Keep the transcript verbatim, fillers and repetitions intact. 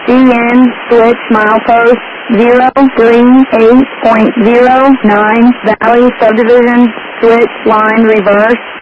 C N switch milepost zero three eight point zero nine Valley subdivision switch line reverse.